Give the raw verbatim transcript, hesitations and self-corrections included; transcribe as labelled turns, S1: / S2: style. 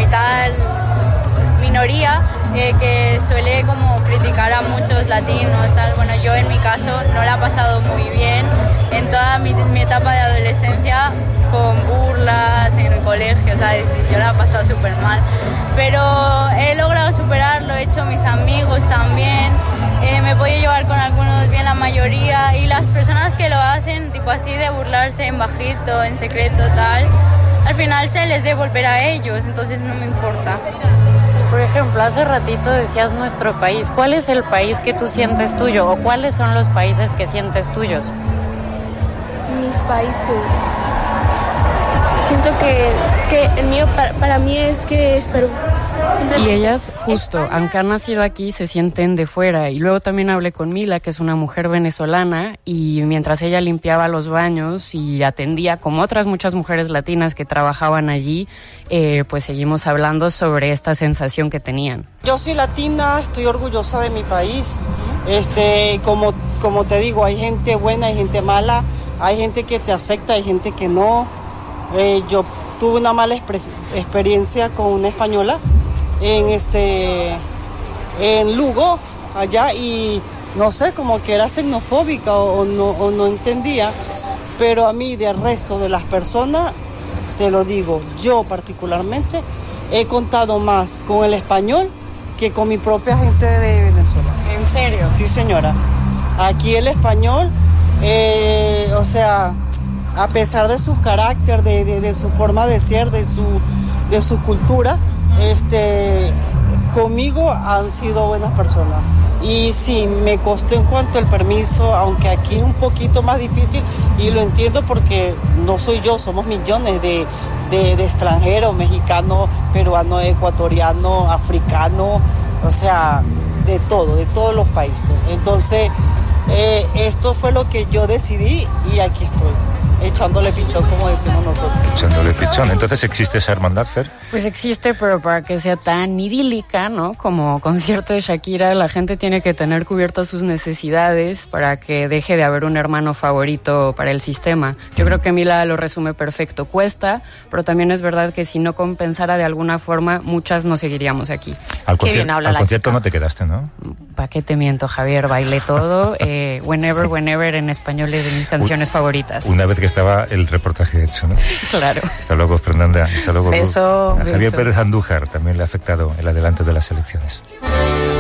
S1: tal minoría eh, que suele como criticar a muchos latinos, tal. Bueno, yo en mi caso no la he pasado muy bien en toda mi, mi etapa de adolescencia, con burlas en el colegio, ¿sabes? Yo la he pasado súper mal, pero he logrado superarlo, he hecho mis amigos también, eh, me he podido llevar con algunos bien, la mayoría, y las personas que lo hacen, tipo así de burlarse en bajito, en secreto, tal, al final se les debe volver a ellos, entonces no me importa.
S2: Por ejemplo, hace ratito decías nuestro país. ¿Cuál es el país que tú sientes tuyo? ¿O cuáles son los países que sientes tuyos?
S3: Mis países. Siento que es que el mío para, para mí es que es Perú.
S2: Y ellas, justo, aunque han nacido aquí, se sienten de fuera. Y luego también hablé con Mila, que es una mujer venezolana, y mientras ella limpiaba los baños y atendía, como otras muchas mujeres latinas que trabajaban allí, eh, pues seguimos hablando sobre esta sensación que tenían.
S4: Yo soy latina, estoy orgullosa de mi país. Este, como, como te digo, hay gente buena, hay gente mala, hay gente que te acepta, hay gente que no. Eh, yo tuve una mala expres- experiencia con una española en este en Lugo allá, y no sé, como que era xenofóbica o, o, no, o no entendía, pero a mí del resto de las personas, te lo digo, yo particularmente he contado más con el español que con mi propia gente de Venezuela.
S2: ¿En serio?
S4: Sí, señora. Aquí el español, eh, o sea, a pesar de su carácter, de, de, de su forma de ser, de su, de su cultura, este, conmigo han sido buenas personas. Y sí, me costó en cuanto al permiso, aunque aquí es un poquito más difícil, y lo entiendo porque no soy yo, somos millones de, de, de extranjeros, mexicanos, peruanos, ecuatorianos, africanos, o sea, de todo, de todos los países. Entonces, eh, esto fue lo que yo decidí y aquí estoy. Echándole pichón, como decimos nosotros.
S5: Echándole pichón. Entonces, ¿existe esa hermandad, Fer?
S2: Pues existe, pero para que sea tan idílica, ¿no? Como concierto de Shakira, la gente tiene que tener cubiertas sus necesidades para que deje de haber un hermano favorito para el sistema. Yo creo que Mila lo resume perfecto. Cuesta, pero también es verdad que si no compensara de alguna forma, muchas no seguiríamos aquí.
S5: Al, concier- al concierto chica. No te quedaste, ¿no?
S2: ¿Para qué te miento, Javier? Bailé todo. Eh, whenever, whenever en español es de mis canciones
S5: U-
S2: favoritas.
S5: Una vez que estaba el reportaje hecho, ¿no?
S2: Claro.
S5: Hasta luego, Fernanda. Hasta luego.
S2: Beso.
S5: A Javier
S2: besos.
S5: Pérez Andújar también le ha afectado el adelanto de las elecciones.